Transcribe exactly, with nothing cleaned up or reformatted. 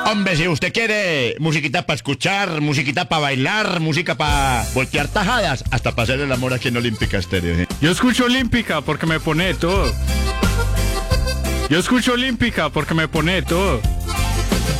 Hombre, si usted quiere musiquita para escuchar, musiquita para bailar, música para voltear tajadas, hasta para hacer el amor aquí en Olímpica Estéreo. ¿eh? Yo escucho Olímpica porque me pone de todo. Yo escucho Olímpica porque me pone de todo.